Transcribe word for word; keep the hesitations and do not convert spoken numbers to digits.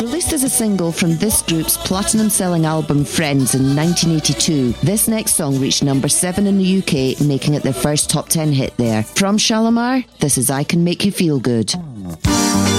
Released as a single from this group's platinum-selling album Friends in nineteen eighty-two, this next song reached number seven in the U K, making it their first top ten hit there. From Shalamar, this is I Can Make You Feel Good.